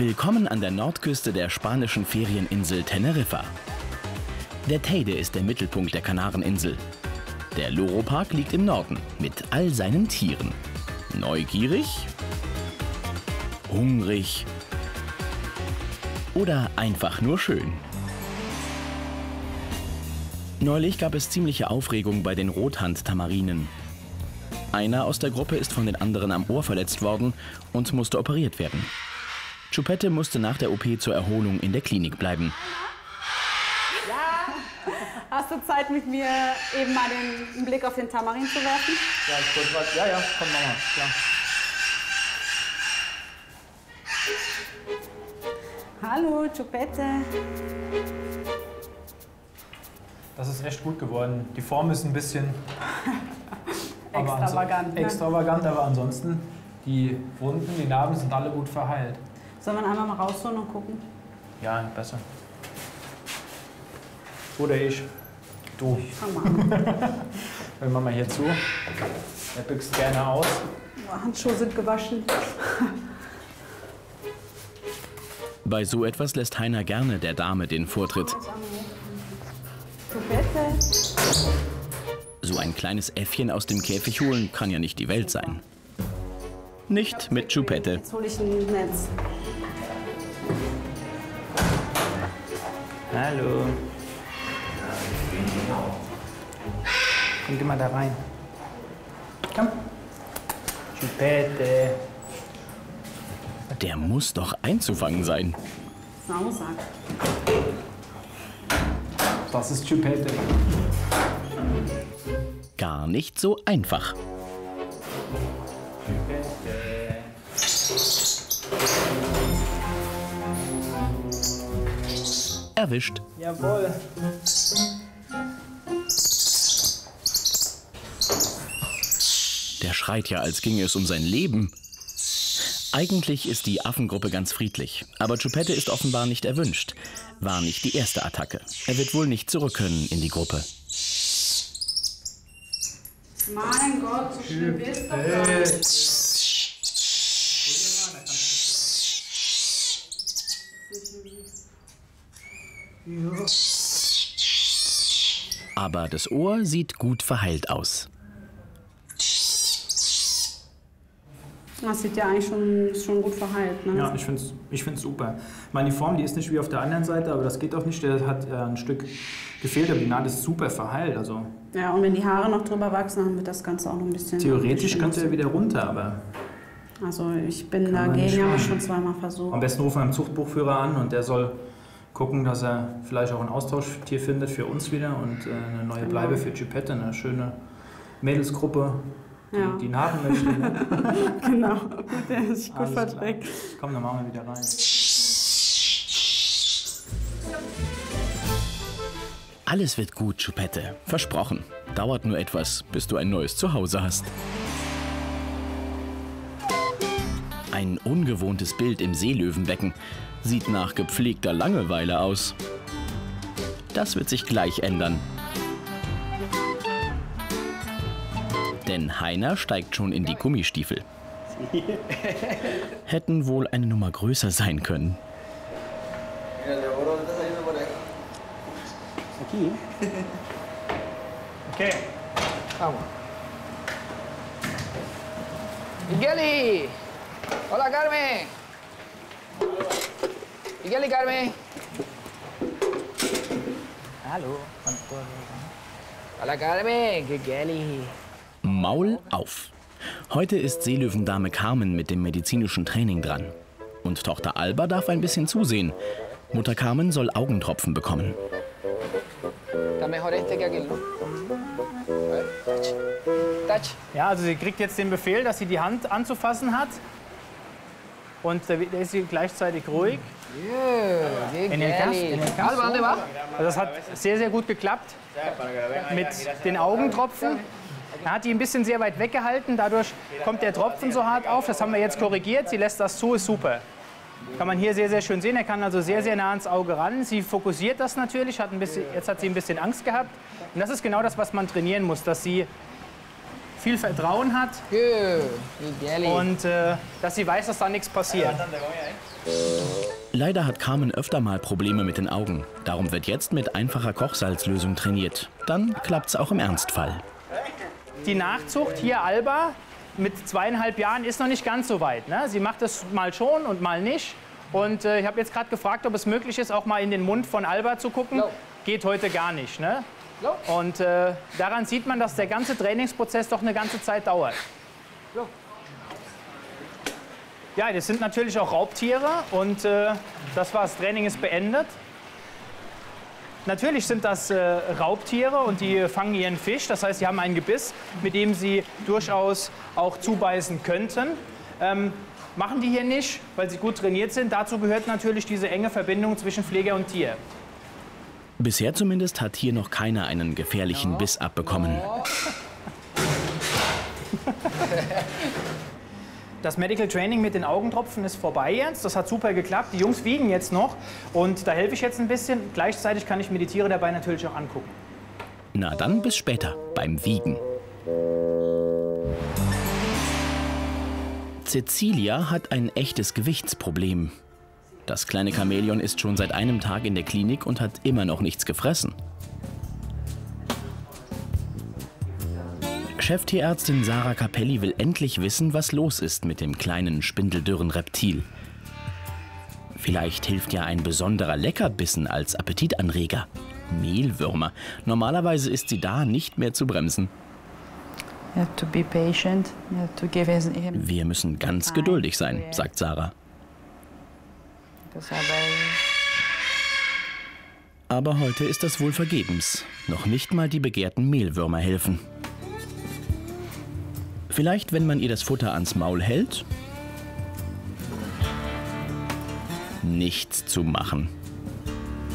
Willkommen an der Nordküste der spanischen Ferieninsel Teneriffa. Der Teide ist der Mittelpunkt der Kanareninsel. Der Loro-Park liegt im Norden mit all seinen Tieren. Neugierig? Hungrig? Oder einfach nur schön? Neulich gab es ziemliche Aufregung bei den Rothand-Tamarinen. Einer aus der Gruppe ist von den anderen am Ohr verletzt worden und musste operiert werden. Chupette musste nach der OP zur Erholung in der Klinik bleiben. Ja, hast du Zeit, mit mir eben mal den Blick auf den Tamarin zu werfen? Ja, ich wollte was. Ja, komm, Mama, klar. Hallo, Chupette. Das ist echt gut geworden. Die Form ist ein bisschen extravagant. Extravagant, aber ansonsten die Wunden, die Narben sind alle gut verheilt. Sollen wir einmal mal rausholen und gucken? Ja, besser. Oder ich. Du. Fang mal an. Wir machen mal hier zu. Er büxt gerne aus. Handschuhe sind gewaschen. Bei so etwas lässt Heiner gerne der Dame den Vortritt. Chupette. So ein kleines Äffchen aus dem Käfig holen kann ja nicht die Welt sein. Nicht mit Chupette. Jetzt hole ich ein Netz. Hallo. Komm, geh mal da rein. Komm. Chupette. Der muss doch einzufangen sein. Sausack. Das ist Chupette. Gar nicht so einfach. Erwischt. Jawohl. Der schreit ja, als ginge es um sein Leben. Eigentlich ist die Affengruppe ganz friedlich, aber Chupette ist offenbar nicht erwünscht. War nicht die erste Attacke. Er wird wohl nicht zurück können in die Gruppe. Mein Gott, so schlimm ist doch gar nicht. Aber das Ohr sieht gut verheilt aus. Das sieht ja eigentlich schon gut verheilt. Ne? Ja, ich find's super. Ich meine, die Form, die ist nicht wie auf der anderen Seite, aber das geht auch nicht. Der hat ein Stück gefehlt, aber die Naht ist super verheilt. Also Ja, und wenn die Haare noch drüber wachsen, dann wird das Ganze auch noch ein bisschen... theoretisch könnte er wieder runter, aber Also ich bin man dagegen, nicht habe ich machen. schon zweimal versucht. am besten rufen wir einen Zuchtbuchführer an und der soll gucken, dass er vielleicht auch ein Austauschtier findet für uns wieder und eine neue Bleibe für Chupette, eine schöne Mädelsgruppe, die Narben möchte. Ne? Genau, der sich gut Alles verträgt. klar. Komm, dann machen wir wieder rein. Alles wird gut, Chupette. Versprochen. Dauert nur etwas, bis du ein neues Zuhause hast. Ein ungewohntes Bild im Seelöwenbecken. Sieht nach gepflegter Langeweile aus. Das wird sich gleich ändern. Denn Heiner steigt schon in die Gummistiefel. Hätten wohl eine Nummer größer sein können. Okay. Vamos. Migueli! Hola, Carmen! Migueli, Carmen! Hallo. Hola, Carmen! Migueli! Maul auf! Heute ist Seelöwendame Carmen mit dem medizinischen Training dran. Und Tochter Alba darf ein bisschen zusehen. Mutter Carmen soll Augentropfen bekommen. Está mejor este que aquel, ¿no? A ver, touch. Touch. Ja, also sie kriegt jetzt den Befehl, dass sie die Hand anzufassen hat. Und da ist sie gleichzeitig ruhig. Yeah, In den Kasten, in den Kasten. Alba, ¿dónde va? Also das hat sehr, sehr gut geklappt mit den Augentropfen. Da hat die ein bisschen sehr weit weggehalten, dadurch kommt der Tropfen so hart auf. Das haben wir jetzt korrigiert, sie lässt das zu, ist super. Kann man hier sehr, sehr schön sehen. Er kann also sehr, sehr nah ans Auge ran. Sie fokussiert das natürlich, jetzt hat sie ein bisschen Angst gehabt. Und das ist genau das, was man trainieren muss, dass sie viel Vertrauen hat und dass sie weiß, dass da nichts passiert. Leider hat Carmen öfter mal Probleme mit den Augen. Darum wird jetzt mit einfacher Kochsalzlösung trainiert. Dann klappt's auch im Ernstfall. Die Nachzucht hier, Alba, mit 2,5 Jahren ist noch nicht ganz so weit. Ne? Sie macht es mal schon und mal nicht. Und ich habe jetzt gerade gefragt, ob es möglich ist, auch mal in den Mund von Alba zu gucken. Geht heute gar nicht. Ne? Und daran sieht man, dass der ganze Trainingsprozess doch eine ganze Zeit dauert. Ja, das sind natürlich auch Raubtiere und das war's. Training ist beendet. Natürlich sind das Raubtiere und die fangen ihren Fisch. Das heißt, sie haben ein Gebiss, mit dem sie durchaus auch zubeißen könnten. Machen die hier nicht, weil sie gut trainiert sind. Dazu gehört natürlich diese enge Verbindung zwischen Pfleger und Tier. Bisher zumindest hat hier noch keiner einen gefährlichen Biss abbekommen. Das Medical Training mit den Augentropfen ist vorbei jetzt. Das hat super geklappt. Die Jungs wiegen jetzt noch und da helfe ich jetzt ein bisschen. Gleichzeitig kann ich mir die Tiere dabei natürlich auch angucken. Na dann bis später beim Wiegen. Cecilia hat ein echtes Gewichtsproblem. Das kleine Chamäleon ist schon seit einem Tag in der Klinik und hat immer noch nichts gefressen. Cheftierärztin Sarah Capelli will endlich wissen, was los ist mit dem kleinen, spindeldürren Reptil. Vielleicht hilft ja ein besonderer Leckerbissen als Appetitanreger. Mehlwürmer. Normalerweise ist sie da nicht mehr zu bremsen. Wir müssen ganz geduldig sein, sagt Sarah. Aber heute ist das wohl vergebens. Noch nicht mal die begehrten Mehlwürmer helfen. Vielleicht, wenn man ihr das Futter ans Maul hält? Nichts zu machen.